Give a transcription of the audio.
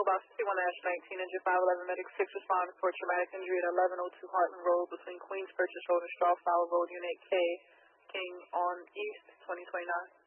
about 51-19, injured 511 medic 6 responded for traumatic injury at 1102 Heartland Road between Queens Purchase Road and Strawflower Road, Unit K, King on East, 2029.